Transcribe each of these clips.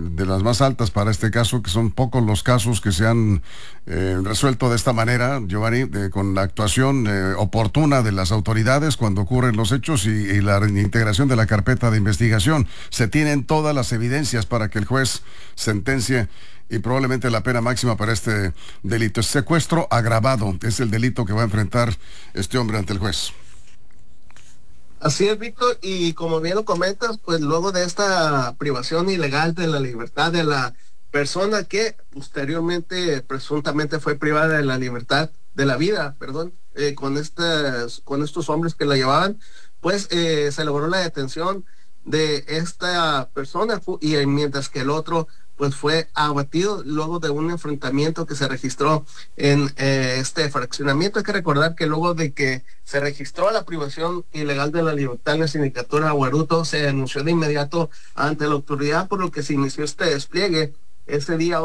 de las más altas para este caso, que son pocos los casos que se han resuelto de esta manera, Giovanni, con la actuación oportuna de las autoridades cuando ocurren los hechos y la reintegración de la carpeta de investigación. Se tienen todas las evidencias para que el juez sentencie y probablemente la pena máxima para este delito. Secuestro agravado es el delito que va a enfrentar este hombre ante el juez. Así es, Víctor, y como bien lo comentas, pues luego de esta privación ilegal de la libertad de la persona que posteriormente presuntamente fue privada de la libertad, de la vida, perdón, con estos hombres que la llevaban, pues se logró la detención de esta persona y mientras que el otro pues fue abatido luego de un enfrentamiento que se registró en este fraccionamiento. Hay que recordar que luego de que se registró la privación ilegal de la libertad en la sindicatura Hueruto, se denunció de inmediato ante la autoridad, por lo que se inició este despliegue ese día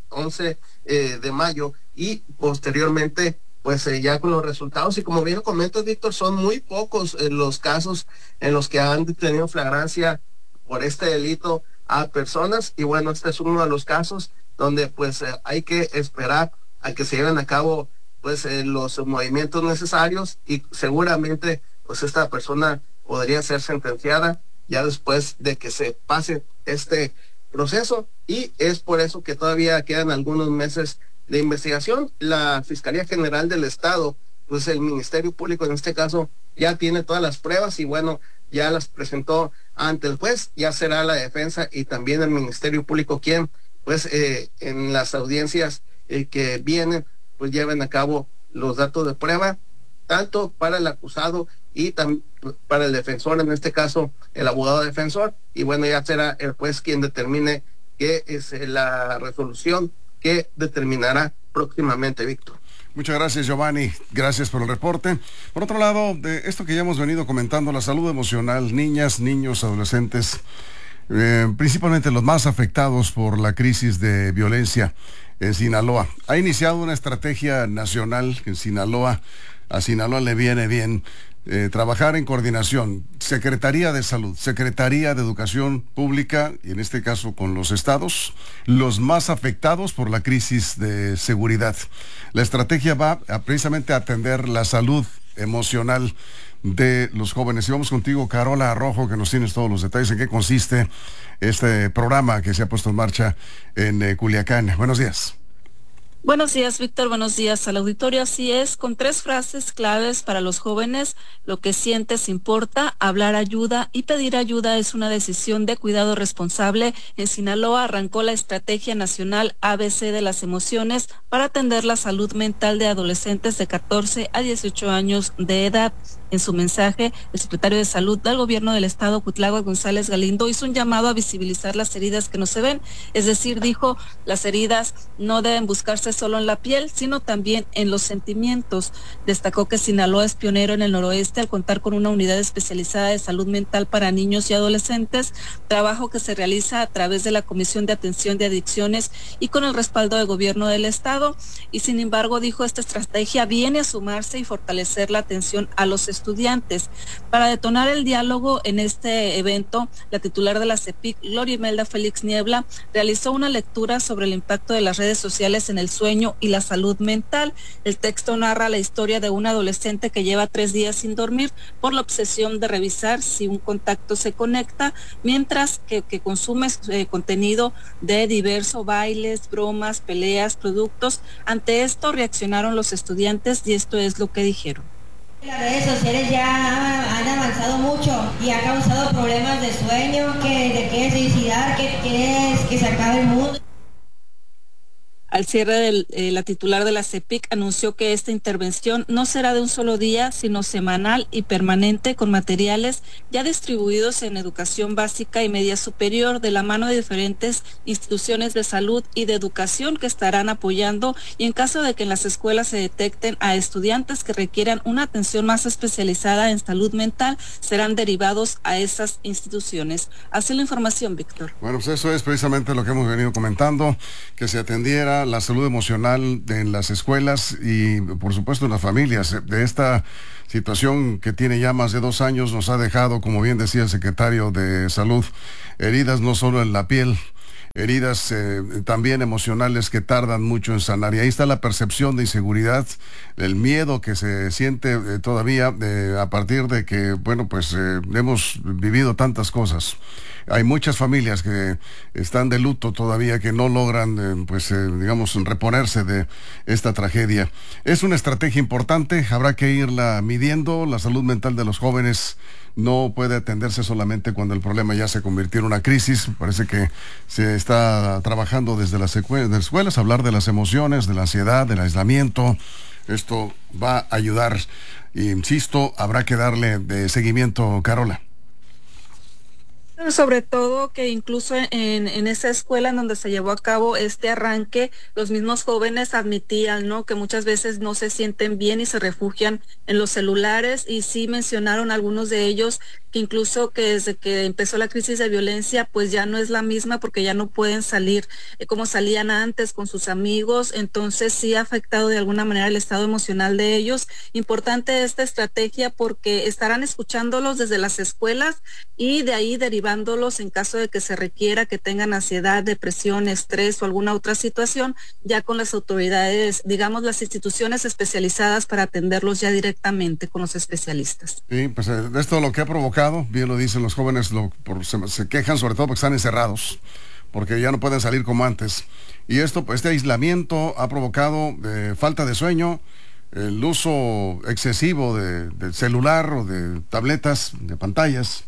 11 de mayo y posteriormente pues ya con los resultados. Y como bien lo comentas, Víctor, son muy pocos los casos en los que han detenido flagrancia por este delito a personas, y bueno, este es uno de los casos donde pues hay que esperar a que se lleven a cabo pues los movimientos necesarios, y seguramente pues esta persona podría ser sentenciada ya después de que se pase este proceso, y es por eso que todavía quedan algunos meses de investigación. La Fiscalía General del Estado, pues el Ministerio Público en este caso, ya tiene todas las pruebas y bueno, ya las presentó ante el juez. Ya será la defensa y también el Ministerio Público quien, pues en las audiencias que vienen, pues lleven a cabo los datos de prueba, tanto para el acusado y para el defensor, en este caso el abogado defensor, y bueno, ya será el juez quien determine qué es la resolución que determinará próximamente, Víctor. Muchas gracias, Giovanni. Gracias por el reporte. Por otro lado, de esto que ya hemos venido comentando, la salud emocional, niñas, niños, adolescentes, principalmente los más afectados por la crisis de violencia en Sinaloa. Ha iniciado una estrategia nacional en Sinaloa. A Sinaloa le viene bien trabajar en coordinación, Secretaría de Salud, Secretaría de Educación Pública, y en este caso con los estados, los más afectados por la crisis de seguridad. La estrategia va precisamente a atender la salud emocional de los jóvenes. Y vamos contigo, Carola Arrojo, que nos tienes todos los detalles en qué consiste este programa que se ha puesto en marcha en Culiacán. Buenos días. Buenos días, Víctor. Buenos días al auditorio. Así es, con 3 frases claves para los jóvenes: lo que sientes importa, hablar ayuda y pedir ayuda es una decisión de cuidado responsable. En Sinaloa arrancó la Estrategia Nacional ABC de las Emociones para atender la salud mental de adolescentes de 14 a 18 años de edad. En su mensaje, el secretario de Salud del Gobierno del Estado, Cuitláhuac González Galindo, hizo un llamado a visibilizar las heridas que no se ven. Es decir, dijo, las heridas no deben buscarse solo en la piel, sino también en los sentimientos. Destacó que Sinaloa es pionero en el noroeste al contar con una unidad especializada de salud mental para niños y adolescentes, trabajo que se realiza a través de la Comisión de Atención de Adicciones y con el respaldo del Gobierno del Estado. Y sin embargo, dijo, esta estrategia viene a sumarse y fortalecer la atención a los estudiantes. Para detonar el diálogo en este evento, la titular de la CEPIC, Gloria Imelda Félix Niebla, realizó una lectura sobre el impacto de las redes sociales en el sueño y la salud mental. El texto narra la historia de un adolescente que lleva 3 días sin dormir por la obsesión de revisar si un contacto se conecta, mientras que consume contenido de diversos bailes, bromas, peleas, productos. Ante esto reaccionaron los estudiantes y esto es lo que dijeron. Las redes sociales ya han avanzado mucho y ha causado problemas de sueño, que te quieres suicidar, que quieres que se acabe el mundo. Al cierre la titular de la CEPIC anunció que esta intervención no será de un solo día, sino semanal y permanente, con materiales ya distribuidos en educación básica y media superior, de la mano de diferentes instituciones de salud y de educación que estarán apoyando, y en caso de que en las escuelas se detecten a estudiantes que requieran una atención más especializada en salud mental, serán derivados a esas instituciones. Así la información, Víctor. Bueno, pues eso es precisamente lo que hemos venido comentando, que se atendiera la salud emocional en las escuelas y por supuesto en las familias. De esta situación que tiene ya más de 2 años nos ha dejado, como bien decía el secretario de Salud, heridas no solo en la piel, heridas también emocionales que tardan mucho en sanar. Y ahí está la percepción de inseguridad, el miedo que se siente todavía a partir de que, bueno, pues hemos vivido tantas cosas. Hay muchas familias que están de luto todavía, que no logran, digamos, reponerse de esta tragedia. Es una estrategia importante, habrá que irla midiendo. La salud mental de los jóvenes no puede atenderse solamente cuando el problema ya se convirtió en una crisis. Parece que se está trabajando desde las escuelas, hablar de las emociones, de la ansiedad, del aislamiento. Esto va a ayudar. Insisto, habrá que darle de seguimiento, Carola. Sobre todo que incluso en esa escuela en donde se llevó a cabo este arranque, los mismos jóvenes admitían, ¿no?, que muchas veces no se sienten bien y se refugian en los celulares, y sí mencionaron algunos de ellos que incluso que desde que empezó la crisis de violencia, pues ya no es la misma, porque ya no pueden salir como salían antes con sus amigos. Entonces sí ha afectado de alguna manera el estado emocional de ellos. Importante esta estrategia porque estarán escuchándolos desde las escuelas y de ahí derivándolos en caso de que se requiera que tengan ansiedad, depresión, estrés o alguna otra situación, ya con las autoridades, digamos las instituciones especializadas, para atenderlos ya directamente con los especialistas. Sí, pues esto lo que ha provocado, bien lo dicen los jóvenes, se quejan sobre todo porque están encerrados, porque ya no pueden salir como antes. Y esto, pues, este aislamiento ha provocado falta de sueño, el uso excesivo de celular o de tabletas, de pantallas.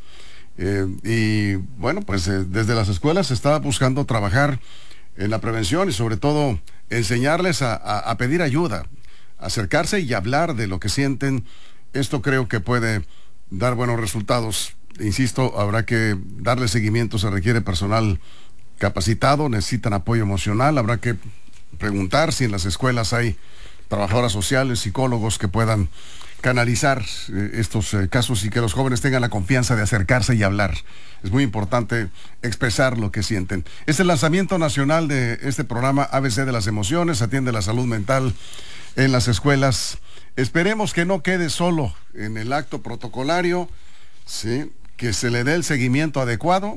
Y bueno, pues desde las escuelas se está buscando trabajar en la prevención y sobre todo enseñarles a pedir ayuda, acercarse y hablar de lo que sienten. Esto creo que puede dar buenos resultados. Insisto, habrá que darle seguimiento, se requiere personal capacitado, necesitan apoyo emocional, habrá que preguntar si en las escuelas hay trabajadoras sociales, psicólogos que puedan canalizar estos casos y que los jóvenes tengan la confianza de acercarse y hablar. Es muy importante expresar lo que sienten. Es el lanzamiento nacional de este programa ABC de las emociones, atiende la salud mental en las escuelas. Esperemos que no quede solo en el acto protocolario, ¿sí?, que se le dé el seguimiento adecuado,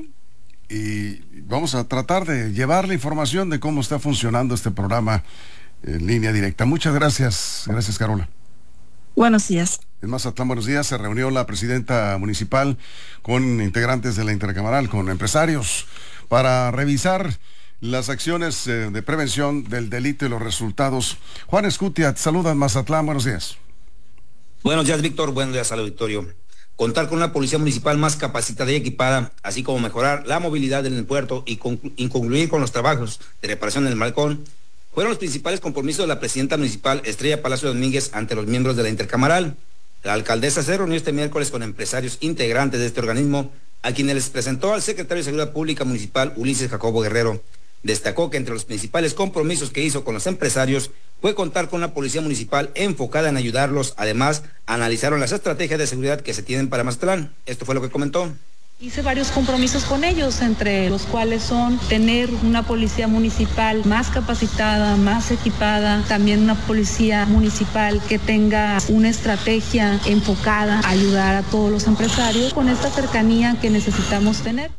y vamos a tratar de llevar la información de cómo está funcionando este programa en línea directa. Muchas gracias. Gracias, Carola. Buenos días. En Mazatlán, buenos días. Se reunió la presidenta municipal con integrantes de la intercamaral, con empresarios, para revisar las acciones de prevención del delito y los resultados. Juan Escutia, te saluda en Mazatlán, buenos días. Buenos días, Víctor, buenos días al auditorio. Contar con una policía municipal más capacitada y equipada, así como mejorar la movilidad en el puerto y concluir con los trabajos de reparación en el malecón, fueron los principales compromisos de la presidenta municipal Estrella Palacio Domínguez ante los miembros de la intercamaral. La alcaldesa se reunió este miércoles con empresarios integrantes de este organismo, a quienes les presentó al secretario de Seguridad Pública Municipal, Ulises Jacobo Guerrero. Destacó que entre los principales compromisos que hizo con los empresarios fue contar con una policía municipal enfocada en ayudarlos. Además, analizaron las estrategias de seguridad que se tienen para Mazatlán. Esto fue lo que comentó. Hice varios compromisos con ellos, entre los cuales son tener una policía municipal más capacitada, más equipada, también una policía municipal que tenga una estrategia enfocada a ayudar a todos los empresarios con esta cercanía que necesitamos tener.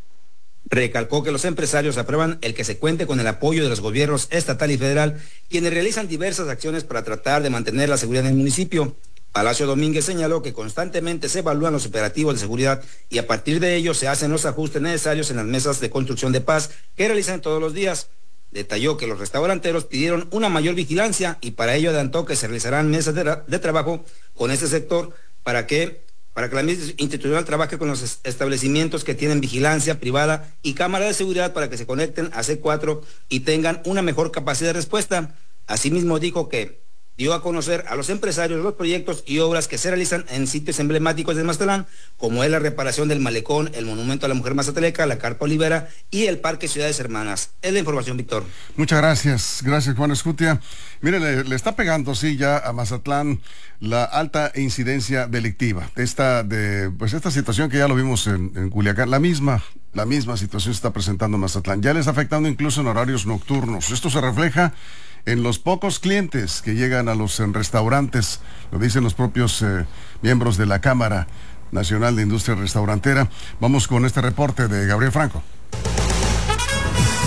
Recalcó que los empresarios aprueban el que se cuente con el apoyo de los gobiernos estatal y federal, quienes realizan diversas acciones para tratar de mantener la seguridad en el municipio. Palacio Domínguez señaló que constantemente se evalúan los operativos de seguridad y a partir de ello se hacen los ajustes necesarios en las mesas de construcción de paz que realizan todos los días. Detalló que los restauranteros pidieron una mayor vigilancia y para ello adelantó que se realizarán mesas de trabajo con este sector para que la misma institucional trabaje con los establecimientos que tienen vigilancia privada y cámara de seguridad para que se conecten a C4 y tengan una mejor capacidad de respuesta. Asimismo dijo que dio a conocer a los empresarios los proyectos y obras que se realizan en sitios emblemáticos de Mazatlán, como es la reparación del malecón, el monumento a la mujer mazatleca, la Carpa Olivera y el Parque Ciudades Hermanas. Es la información, Víctor. Muchas gracias. Gracias, Juan Escutia. Mire, le está pegando, sí, ya a Mazatlán la alta incidencia delictiva. Esta situación que ya lo vimos en Culiacán, la misma situación se está presentando en Mazatlán. Ya le está afectando incluso en horarios nocturnos. Esto se refleja en los pocos clientes que llegan a los restaurantes, lo dicen los propios miembros de la Cámara Nacional de Industria Restaurantera. Vamos con este reporte de Gabriel Franco.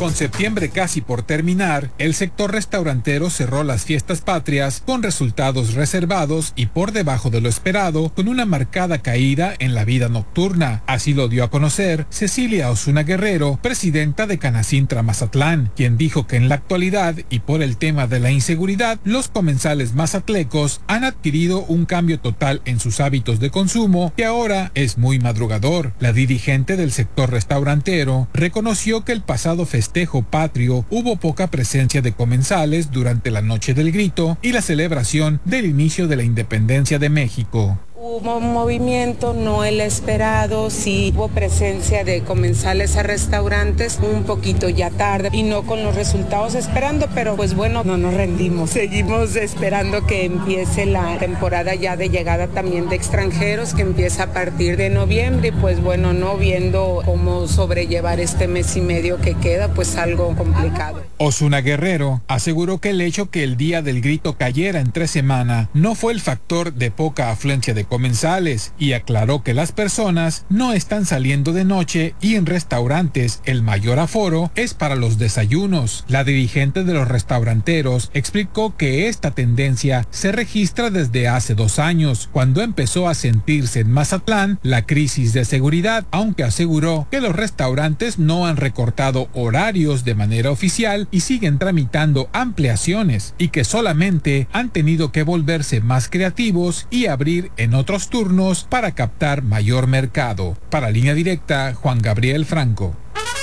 Con septiembre casi por terminar, el sector restaurantero cerró las fiestas patrias con resultados reservados y por debajo de lo esperado, con una marcada caída en la vida nocturna. Así lo dio a conocer Cecilia Osuna Guerrero, presidenta de Canacintra Mazatlán, quien dijo que en la actualidad y por el tema de la inseguridad, los comensales mazatlecos han adquirido un cambio total en sus hábitos de consumo que ahora es muy madrugador. La dirigente del sector restaurantero reconoció que el pasado festejo patrio hubo poca presencia de comensales durante la Noche del Grito y la celebración del inicio de la independencia de México. Hubo un movimiento, no el esperado, sí hubo presencia de comensales a restaurantes, un poquito ya tarde y no con los resultados esperando, pero pues bueno, no nos rendimos. Seguimos esperando que empiece la temporada ya de llegada también de extranjeros, que empieza a partir de noviembre y pues bueno, no viendo cómo sobrellevar este mes y medio que queda, pues algo complicado. Osuna Guerrero aseguró que el hecho que el Día del Grito cayera entre semana no fue el factor de poca afluencia de comensales y aclaró que las personas no están saliendo de noche y en restaurantes el mayor aforo es para los desayunos. La dirigente de los restauranteros explicó que esta tendencia se registra desde hace 2 años, cuando empezó a sentirse en Mazatlán la crisis de seguridad, aunque aseguró que los restaurantes no han recortado horarios de manera oficial y siguen tramitando ampliaciones y que solamente han tenido que volverse más creativos y abrir en otros turnos para captar mayor mercado. Para Línea Directa, Juan Gabriel Franco.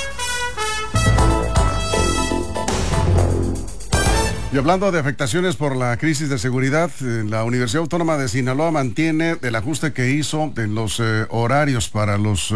Y hablando de afectaciones por la crisis de seguridad, la Universidad Autónoma de Sinaloa mantiene el ajuste que hizo en los horarios para los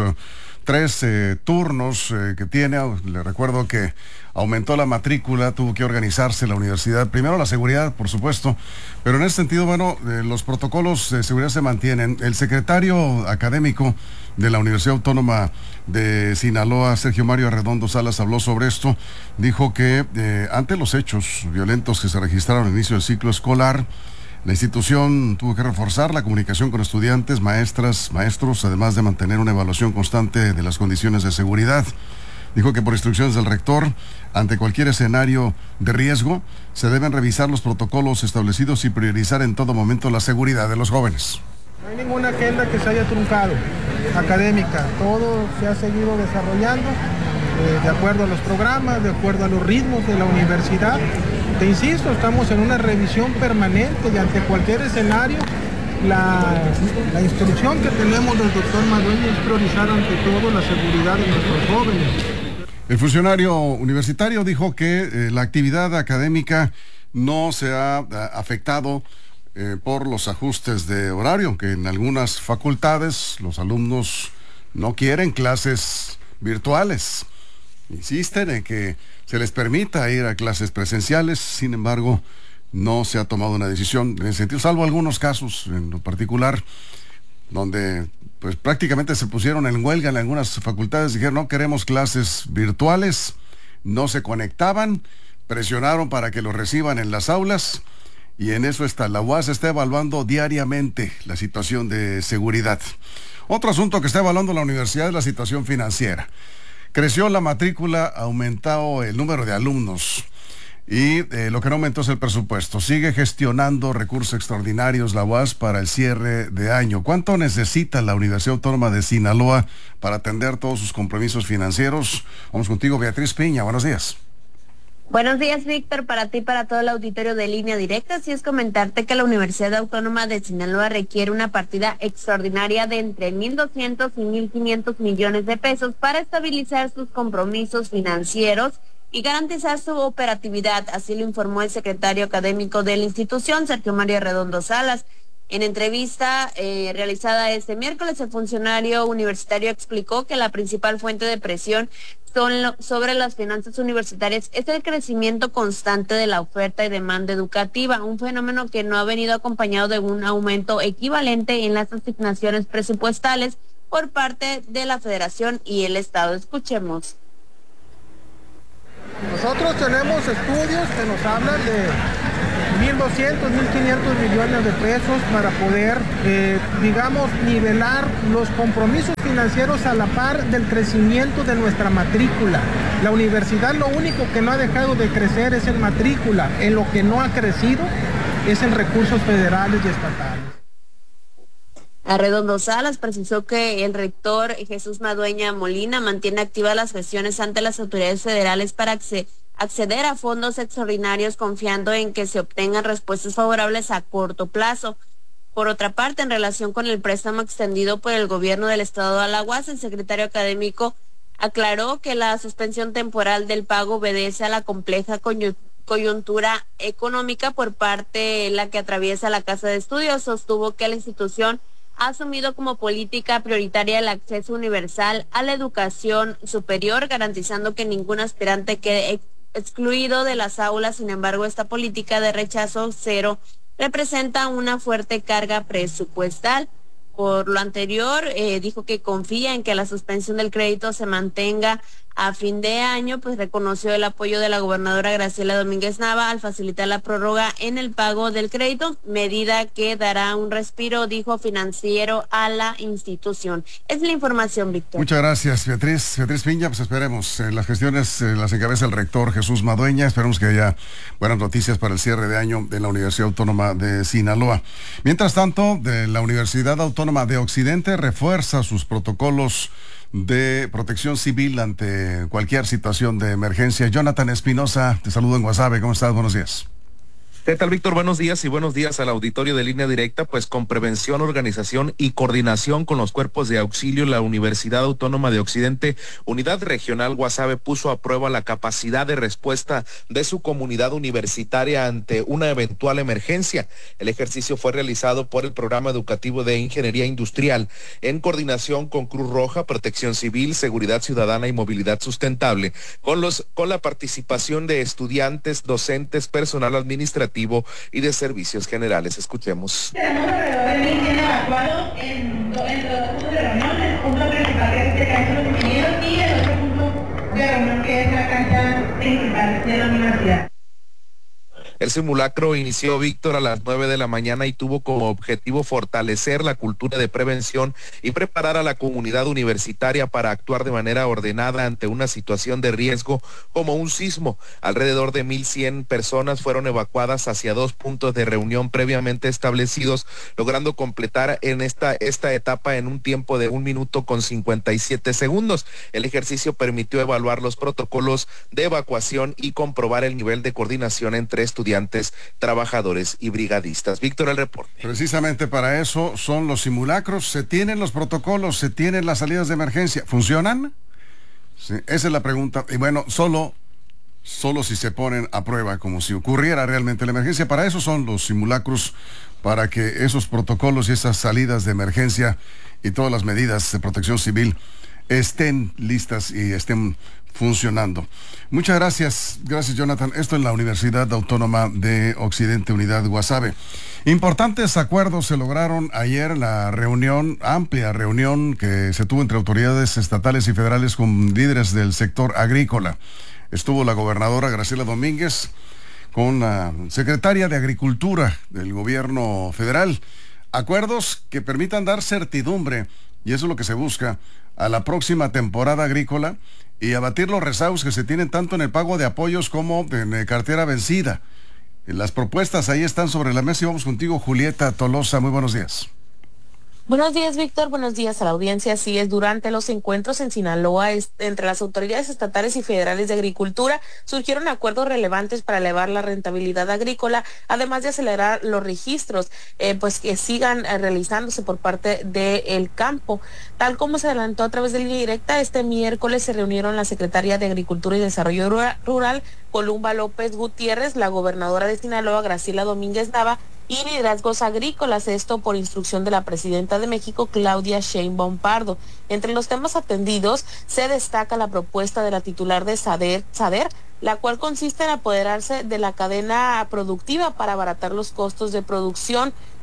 3 turnos que tiene. Le recuerdo que aumentó la matrícula, tuvo que organizarse la universidad. Primero la seguridad, por supuesto, pero en ese sentido, bueno, los protocolos de seguridad se mantienen. El secretario académico de la Universidad Autónoma de Sinaloa, Sergio Mario Arredondo Salas, habló sobre esto. Dijo que ante los hechos violentos que se registraron al inicio del ciclo escolar, la institución tuvo que reforzar la comunicación con estudiantes, maestras, maestros, además de mantener una evaluación constante de las condiciones de seguridad. Dijo que por instrucciones del rector, ante cualquier escenario de riesgo, se deben revisar los protocolos establecidos y priorizar en todo momento la seguridad de los jóvenes. No hay ninguna agenda que se haya truncado, académica. Todo se ha seguido desarrollando de acuerdo a los programas, de acuerdo a los ritmos de la universidad. Te insisto, estamos en una revisión permanente y ante cualquier escenario, la instrucción que tenemos del doctor Madueño es priorizar ante todo la seguridad de nuestros jóvenes. El funcionario universitario dijo que la actividad académica no se ha afectado por los ajustes de horario, aunque en algunas facultades los alumnos no quieren clases virtuales. Insisten en que se les permita ir a clases presenciales, sin embargo, no se ha tomado una decisión en ese sentido, salvo algunos casos en lo particular, donde pues prácticamente se pusieron en huelga en algunas facultades, dijeron no queremos clases virtuales, no se conectaban, presionaron para que los reciban en las aulas, y en eso está. La UAS está evaluando diariamente la situación de seguridad. Otro asunto que está evaluando la universidad es la situación financiera. Creció la matrícula, aumentado el número de alumnos y lo que no aumentó es el presupuesto. Sigue gestionando recursos extraordinarios la UAS para el cierre de año. ¿Cuánto necesita la Universidad Autónoma de Sinaloa para atender todos sus compromisos financieros? Vamos contigo, Beatriz Piña. Buenos días. Buenos días, Víctor, para ti y para todo el auditorio de Línea Directa. Así es, comentarte que la Universidad Autónoma de Sinaloa requiere una partida extraordinaria de entre 1.200 y 1.500 millones de pesos para estabilizar sus compromisos financieros y garantizar su operatividad. Así lo informó el secretario académico de la institución, Sergio Mario Arredondo Salas. En entrevista realizada este miércoles, el funcionario universitario explicó que la principal fuente de presión sobre las finanzas universitarias es el crecimiento constante de la oferta y demanda educativa, un fenómeno que no ha venido acompañado de un aumento equivalente en las asignaciones presupuestales por parte de la Federación y el Estado. Escuchemos. Nosotros tenemos estudios que nos hablan 1.200, 1.500 millones de pesos para poder, nivelar los compromisos financieros a la par del crecimiento de nuestra matrícula. La universidad lo único que no ha dejado de crecer es en matrícula. En lo que no ha crecido es en recursos federales y estatales. Arredondo Salas precisó que el rector Jesús Madueña Molina mantiene activas las gestiones ante las autoridades federales para acceder a fondos extraordinarios, confiando en que se obtengan respuestas favorables a corto plazo. Por otra parte, en relación con el préstamo extendido por el gobierno del estado a la UAS, el secretario académico aclaró que la suspensión temporal del pago obedece a la compleja coyuntura económica por parte de la que atraviesa la Casa de Estudios. Sostuvo que la institución ha asumido como política prioritaria el acceso universal a la educación superior, garantizando que ningún aspirante quede excluido de las aulas. Sin embargo, esta política de rechazo cero representa una fuerte carga presupuestal. Por lo anterior, dijo que confía en que la suspensión del crédito se mantenga a fin de año, pues reconoció el apoyo de la gobernadora Graciela Domínguez Nava al facilitar la prórroga en el pago del crédito, medida que dará un respiro, dijo, financiero a la institución. Es la información, Víctor. Muchas gracias, Beatriz Piña. Pues esperemos, las gestiones las encabeza el rector Jesús Madueña. Esperemos que haya buenas noticias para el cierre de año de la Universidad Autónoma de Sinaloa. Mientras tanto, la Universidad Autónoma de Occidente refuerza sus protocolos de protección civil ante cualquier situación de emergencia. Jonathan Espinosa, te saludo en Guasave. ¿Cómo estás? Buenos días. ¿Qué tal, Víctor? Buenos días y buenos días al auditorio de Línea Directa. Pues con prevención, organización y coordinación con los cuerpos de auxilio, la Universidad Autónoma de Occidente, Unidad Regional Guasave, puso a prueba la capacidad de respuesta de su comunidad universitaria ante una eventual emergencia. El ejercicio fue realizado por el Programa Educativo de Ingeniería Industrial en coordinación con Cruz Roja, Protección Civil, Seguridad Ciudadana y Movilidad Sustentable, con la participación de estudiantes, docentes, personal administrativo y de servicios generales. Escuchemos. Tenemos alrededor de 1.100 evacuados en los puntos de reunión, el punto principal que es de cancha de los ingenieros y el otro punto de reunión que es la cancha principal de la universidad. El simulacro inició, Víctor, a las 9 de la mañana y tuvo como objetivo fortalecer la cultura de prevención y preparar a la comunidad universitaria para actuar de manera ordenada ante una situación de riesgo como un sismo. Alrededor de 1.100 personas fueron evacuadas hacia 2 puntos de reunión previamente establecidos, logrando completar en esta etapa en un tiempo de 1 minuto con 57 segundos. El ejercicio permitió evaluar los protocolos de evacuación y comprobar el nivel de coordinación entre estudiantes, trabajadores y brigadistas. Víctor, el reporte. Precisamente para eso son los simulacros. Se tienen los protocolos, se tienen las salidas de emergencia. ¿Funcionan? Sí, esa es la pregunta. Y bueno, solo si se ponen a prueba, como si ocurriera realmente la emergencia. Para eso son los simulacros, para que esos protocolos y esas salidas de emergencia y todas las medidas de protección civil estén listas y estén funcionando. Muchas gracias. Gracias, Jonathan. Esto en la Universidad Autónoma de Occidente, Unidad Guasave. Importantes acuerdos se lograron ayer en la amplia reunión que se tuvo entre autoridades estatales y federales con líderes del sector agrícola. Estuvo la gobernadora Graciela Domínguez con la secretaria de Agricultura del gobierno federal. Acuerdos que permitan dar certidumbre, y eso es lo que se busca, a la próxima temporada agrícola y abatir los rezagos que se tienen tanto en el pago de apoyos como en cartera vencida. Las propuestas ahí están sobre la mesa y vamos contigo, Julieta Tolosa. Muy buenos días. Buenos días, Víctor. Buenos días a la audiencia. Así es, durante los encuentros en Sinaloa entre las autoridades estatales y federales de agricultura surgieron acuerdos relevantes para elevar la rentabilidad agrícola, además de acelerar los registros, pues que sigan realizándose por parte del campo. Tal como se adelantó a través de Línea Directa, este miércoles se reunieron la secretaria de Agricultura y Desarrollo Rural, Columba López Gutiérrez, la gobernadora de Sinaloa, Graciela Domínguez Nava, y liderazgos agrícolas, esto por instrucción de la presidenta de México, Claudia Sheinbaum Pardo. Entre los temas atendidos se destaca la propuesta de la titular de SADER, la cual consiste en apoderarse de la cadena productiva para abaratar los costos de producción,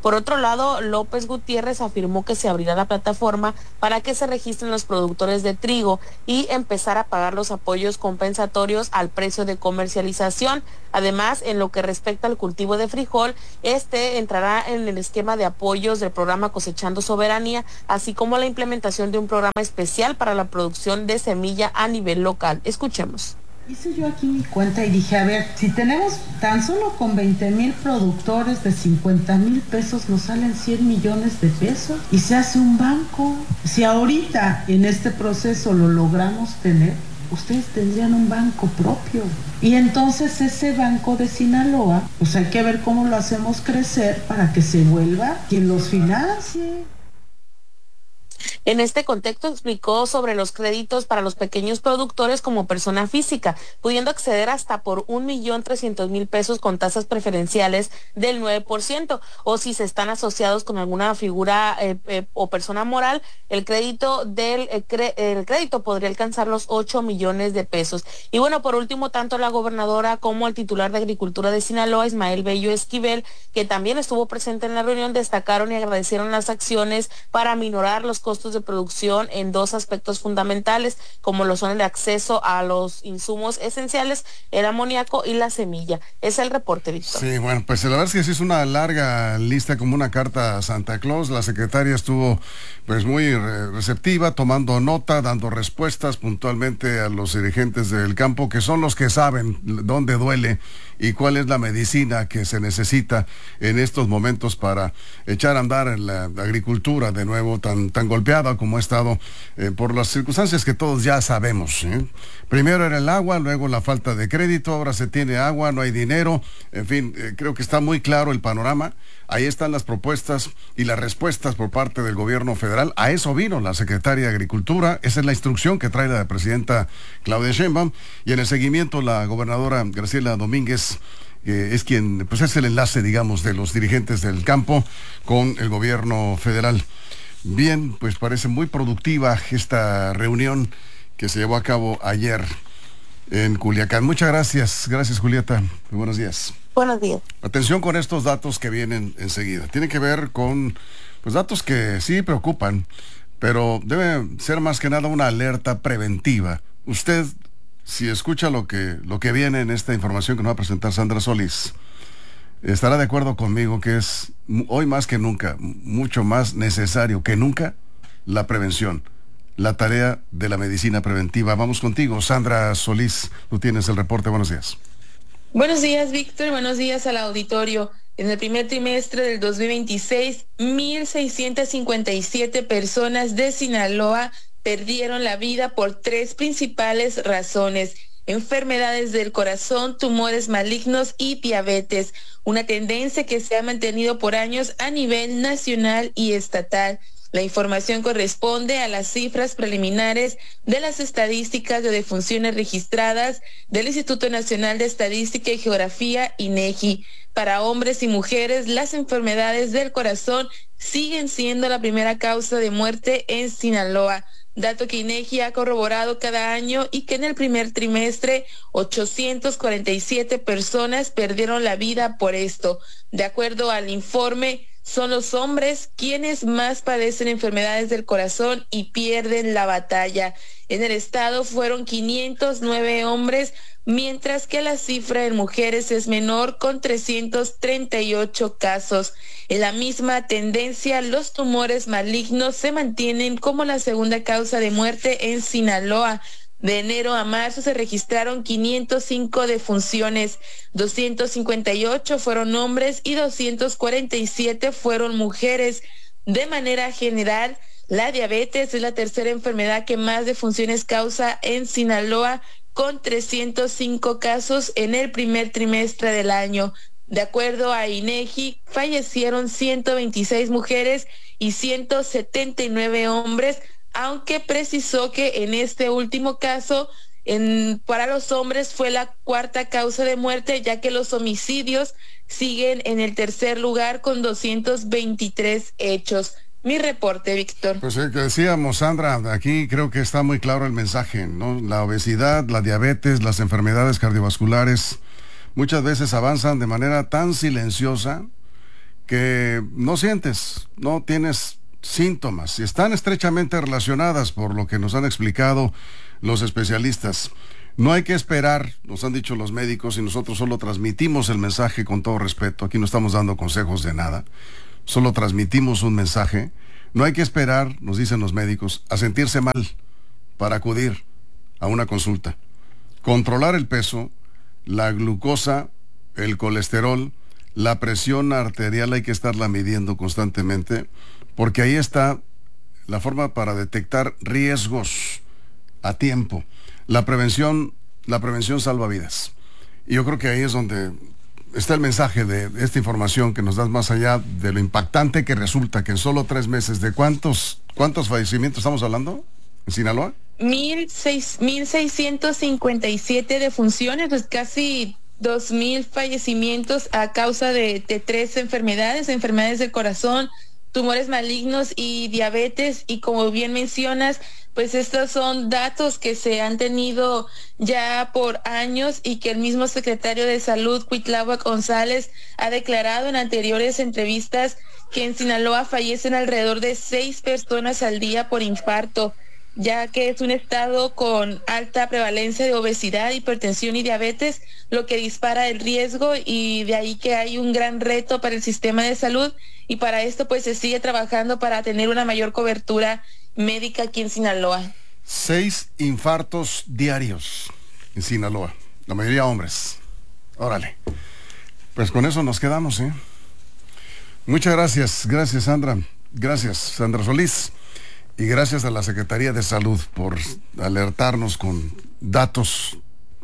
Por otro lado, López Gutiérrez afirmó que se abrirá la plataforma para que se registren los productores de trigo y empezar a pagar los apoyos compensatorios al precio de comercialización. Además, en lo que respecta al cultivo de frijol, este entrará en el esquema de apoyos del programa Cosechando Soberanía, así como la implementación de un programa especial para la producción de semilla a nivel local. Escuchemos. Hice yo aquí mi cuenta y dije, a ver, si tenemos tan solo con 20,000 productores de 50,000 pesos, nos salen 100 millones de pesos y se hace un banco. Si ahorita en este proceso lo logramos tener, ustedes tendrían un banco propio. Y entonces ese banco de Sinaloa, pues hay que ver cómo lo hacemos crecer para que se vuelva quien los financie. En este contexto explicó sobre los créditos para los pequeños productores como persona física, pudiendo acceder hasta por 1,300,000 pesos con tasas preferenciales del 9%, o si se están asociados con alguna figura o persona moral, el crédito podría alcanzar los 8 millones de pesos. Y bueno, por último, tanto la gobernadora como el titular de Agricultura de Sinaloa, Ismael Bello Esquivel, que también estuvo presente en la reunión, destacaron y agradecieron las acciones para aminorar los costos de producción en dos aspectos fundamentales, como lo son el acceso a los insumos esenciales, el amoníaco y la semilla. Es el reporte, Víctor. Sí, bueno, pues la verdad es que sí es una larga lista, como una carta a Santa Claus. La secretaria estuvo pues muy receptiva, tomando nota, dando respuestas puntualmente a los dirigentes del campo, que son los que saben dónde duele y cuál es la medicina que se necesita en estos momentos para echar a andar en la agricultura de nuevo tan golpeada como ha estado por las circunstancias que todos ya sabemos. Primero era el agua, luego la falta de crédito, ahora se tiene agua, no hay dinero, en fin, creo que está muy claro el panorama. Ahí están las propuestas y las respuestas por parte del gobierno federal. A eso vino la secretaria de Agricultura, esa es la instrucción que trae la presidenta Claudia Sheinbaum, y en el seguimiento la gobernadora Graciela Domínguez, es quien, pues es el enlace, digamos, de los dirigentes del campo con el gobierno federal. Bien, pues parece muy productiva esta reunión que se llevó a cabo ayer en Culiacán. Muchas gracias. Gracias, Julieta. Muy buenos días. Buenos días. Atención con estos datos que vienen enseguida. Tiene que ver con pues datos que sí preocupan, pero debe ser más que nada una alerta preventiva. Usted, si escucha lo que viene en esta información que nos va a presentar Sandra Solís, estará de acuerdo conmigo que es hoy más que nunca, mucho más necesario que nunca, la prevención, la tarea de la medicina preventiva. Vamos contigo, Sandra Solís, tú tienes el reporte. Buenos días. Buenos días, Víctor. Buenos días al auditorio. En el primer trimestre del 2026, 1,657 personas de Sinaloa perdieron la vida por tres principales razones: enfermedades del corazón, tumores malignos y diabetes, una tendencia que se ha mantenido por años a nivel nacional y estatal. La información corresponde a las cifras preliminares de las estadísticas de defunciones registradas del Instituto Nacional de Estadística y Geografía, INEGI. Para hombres y mujeres, las enfermedades del corazón siguen siendo la primera causa de muerte en Sinaloa, dato que INEGI ha corroborado cada año, y que en el primer trimestre 847 personas perdieron la vida por esto. De acuerdo al informe, son los hombres quienes más padecen enfermedades del corazón y pierden la batalla. En el estado fueron 509 hombres, mientras que la cifra en mujeres es menor, con 338 casos. En la misma tendencia, los tumores malignos se mantienen como la segunda causa de muerte en Sinaloa. De enero a marzo se registraron 505 defunciones, 258 fueron hombres y 247 fueron mujeres. De manera general, la diabetes es la tercera enfermedad que más defunciones causa en Sinaloa, con 305 casos en el primer trimestre del año. De acuerdo a INEGI, fallecieron 126 mujeres y 179 hombres, aunque precisó que en este último caso, para los hombres fue la cuarta causa de muerte, ya que los homicidios siguen en el tercer lugar con 223 hechos. Mi reporte, Víctor. Pues que decíamos, Sandra, aquí creo que está muy claro el mensaje, ¿no? La obesidad, la diabetes, las enfermedades cardiovasculares muchas veces avanzan de manera tan silenciosa que no sientes, no tienes síntomas y están estrechamente relacionadas por lo que nos han explicado los especialistas. No hay que esperar, nos han dicho los médicos, y nosotros solo transmitimos el mensaje con todo respeto. Aquí no estamos dando consejos de nada, solo transmitimos un mensaje. No hay que esperar, nos dicen los médicos, a sentirse mal para acudir a una consulta. Controlar el peso, la glucosa, el colesterol, la presión arterial hay que estarla midiendo constantemente, porque ahí está la forma para detectar riesgos a tiempo. La prevención salva vidas. Y yo creo que ahí es donde está el mensaje de esta información que nos das, más allá de lo impactante que resulta que en solo 3 meses, ¿de cuántos fallecimientos estamos hablando en Sinaloa? 1,657 defunciones, pues casi 2,000 fallecimientos a causa de 3 enfermedades del corazón, tumores malignos y diabetes. Y como bien mencionas, pues estos son datos que se han tenido ya por años y que el mismo secretario de Salud, Cuitláhuac González, ha declarado en anteriores entrevistas que en Sinaloa fallecen alrededor de 6 personas al día por infarto, ya que es un estado con alta prevalencia de obesidad, hipertensión y diabetes, lo que dispara el riesgo, y de ahí que hay un gran reto para el sistema de salud, y para esto pues se sigue trabajando para tener una mayor cobertura médica aquí en Sinaloa. 6 infartos diarios en Sinaloa, la mayoría hombres. Órale, pues con eso nos quedamos, ¿eh? Muchas gracias Sandra, gracias Sandra Solís. Y gracias a la Secretaría de Salud por alertarnos con datos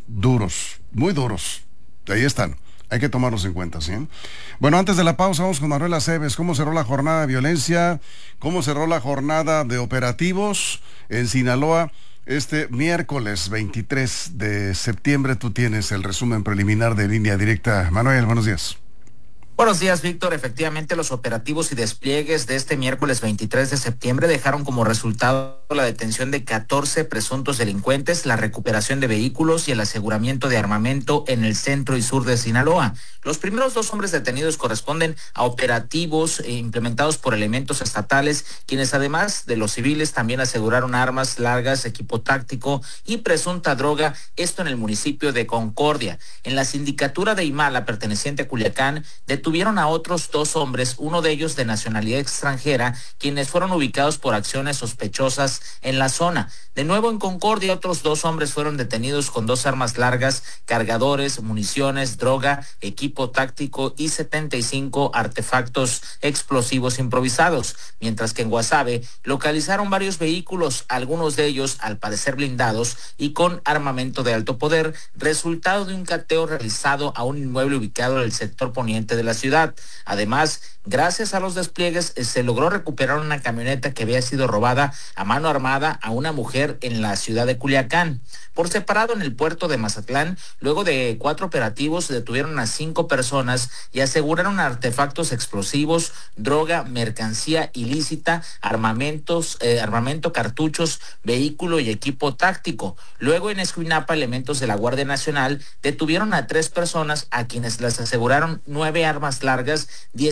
duros, muy duros. Ahí están, hay que tomarlos en cuenta, ¿sí? Bueno, antes de la pausa vamos con Manuel Aceves. ¿Cómo cerró la jornada de violencia? ¿Cómo cerró la jornada de operativos en Sinaloa este miércoles 23 de septiembre? Tú tienes el resumen preliminar de Línea Directa. Manuel, buenos días. Buenos días, Víctor. Efectivamente, los operativos y despliegues de este miércoles 23 de septiembre dejaron como resultado la detención de 14 presuntos delincuentes, la recuperación de vehículos y el aseguramiento de armamento en el centro y sur de Sinaloa. Los primeros 2 hombres detenidos corresponden a operativos implementados por elementos estatales, quienes además de los civiles también aseguraron armas largas, equipo táctico y presunta droga, esto en el municipio de Concordia. En la sindicatura de Imala, perteneciente a Culiacán, detuvieron a otros 2 hombres, uno de ellos de nacionalidad extranjera, quienes fueron ubicados por acciones sospechosas en la zona. De nuevo en Concordia, otros 2 hombres fueron detenidos con 2 armas largas, cargadores, municiones, droga, equipo táctico y 75 artefactos explosivos improvisados. Mientras que en Guasave localizaron varios vehículos, algunos de ellos al parecer blindados y con armamento de alto poder, resultado de un cateo realizado a un inmueble ubicado en el sector poniente de la ciudad. Además, gracias a los despliegues se logró recuperar una camioneta que había sido robada a mano armada a una mujer en la ciudad de Culiacán. Por separado, en el puerto de Mazatlán, luego de 4 operativos, detuvieron a 5 personas y aseguraron artefactos explosivos, droga, mercancía ilícita, armamento, cartuchos, vehículo y equipo táctico. Luego en Escuinapa, elementos de la Guardia Nacional detuvieron a 3 personas a quienes les aseguraron 9 armas largas,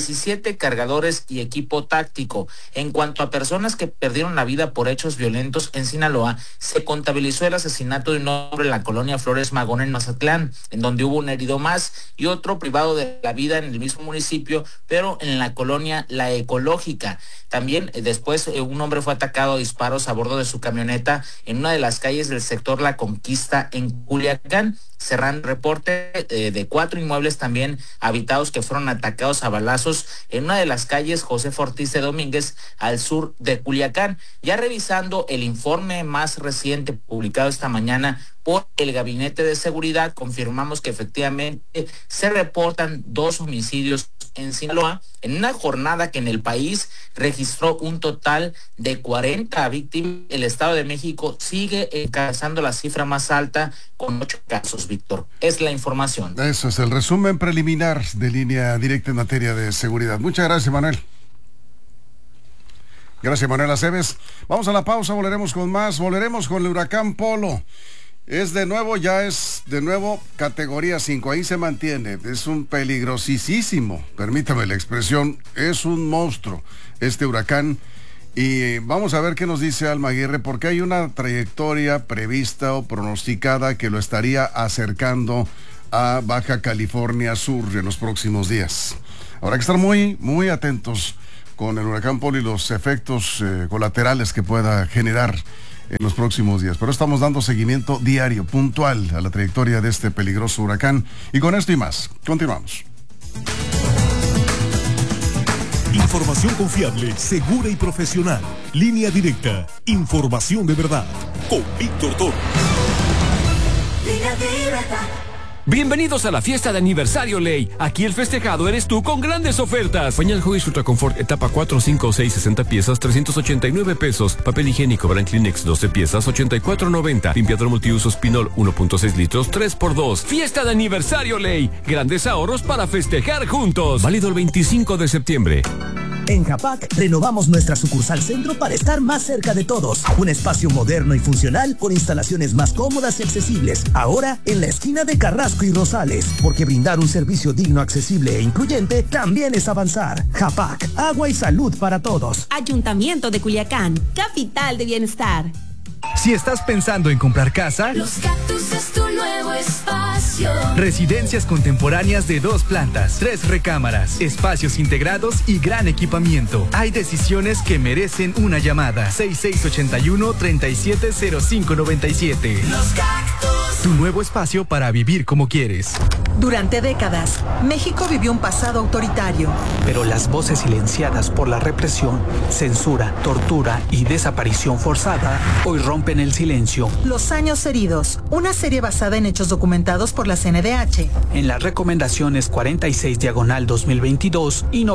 17 cargadores y equipo táctico. En cuanto a personas que perdieron la vida por hechos violentos en Sinaloa, se contabilizó el asesinato de un hombre en la colonia Flores Magón en Mazatlán, en donde hubo un herido más, y otro privado de la vida en el mismo municipio, pero en la colonia La Ecológica. También después un hombre fue atacado a disparos a bordo de su camioneta en una de las calles del sector La Conquista en Culiacán. Cerran reporte de 4 inmuebles también habitados que fueron atacados a balazos en una de las calles José Ortiz de Domínguez al sur de Culiacán. Ya revisando el informe más reciente publicado esta mañana por el Gabinete de Seguridad, confirmamos que efectivamente se reportan 2 homicidios en Sinaloa, en una jornada que en el país registró un total de 40 víctimas. El Estado de México sigue encabezando la cifra más alta con 8 casos, Víctor. Es la información. Eso es el resumen preliminar de Línea Directa en materia de seguridad. Muchas gracias, Manuel. Gracias, Manuel Aceves. Vamos a la pausa, volveremos con más. Volveremos con el huracán Polo es de nuevo categoría 5, ahí se mantiene, es un peligrosísimo, permítame la expresión, es un monstruo este huracán. Y vamos a ver qué nos dice Alma Aguirre, porque hay una trayectoria prevista o pronosticada que lo estaría acercando a Baja California Sur en los próximos días. Habrá que estar muy, muy atentos con el huracán Paul y los efectos colaterales que pueda generar en los próximos días. Pero estamos dando seguimiento diario, puntual, a la trayectoria de este peligroso huracán. Y con esto y más, continuamos. Información confiable, segura y profesional. Línea Directa. Información de verdad. Con Víctor Torres. Línea Directa. Bienvenidos a la fiesta de aniversario Ley. Aquí el festejado eres tú con grandes ofertas. Pañal Huggies Ultra Confort etapa 4, 5, 6, 60 piezas, 389 pesos. Papel higiénico Brand Kleenex 12 piezas, 84.90. Limpiador multiusos Pinol 1.6 litros, 3x2. Fiesta de aniversario Ley. Grandes ahorros para festejar juntos. Válido el 25 de septiembre. En Japac renovamos nuestra sucursal centro para estar más cerca de todos. Un espacio moderno y funcional con instalaciones más cómodas y accesibles. Ahora en la esquina de Carrasco y Rosales, porque brindar un servicio digno, accesible e incluyente también es avanzar. Japac, agua y salud para todos. Ayuntamiento de Culiacán, capital de bienestar. Si estás pensando en comprar casa, Los Cactus es tu nuevo espacio. Residencias contemporáneas de 2 plantas, 3 recámaras, espacios integrados y gran equipamiento. Hay decisiones que merecen una llamada. 6681-370597. Los Cactus. Tu nuevo espacio para vivir como quieres. Durante décadas, México vivió un pasado autoritario. Pero las voces silenciadas por la represión, censura, tortura y desaparición forzada hoy rompen el silencio. Los años heridos, una serie basada en hechos documentados por la CNDH. En las recomendaciones 46/2022 y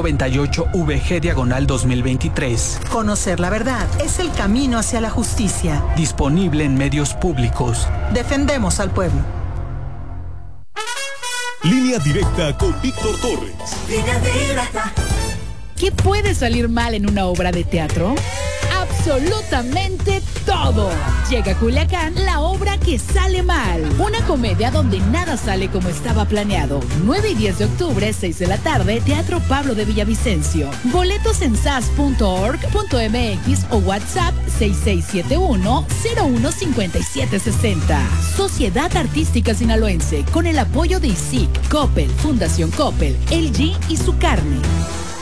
98/VG/2023. Conocer la verdad es el camino hacia la justicia. Disponible en medios públicos. Defendemos al pueblo. Línea Directa con Víctor Torres. Línea Directa. ¿Qué puede salir mal en una obra de teatro? Absolutamente todo. Llega a Culiacán la obra que sale mal. Una comedia donde nada sale como estaba planeado. 9 y 10 de octubre, 6 de la tarde, Teatro Pablo de Villavicencio. Boletos en sas.org.mx o WhatsApp 6671-015760. Sociedad Artística Sinaloense, con el apoyo de ISIC, Coppel, Fundación Coppel, LG y Su Carne.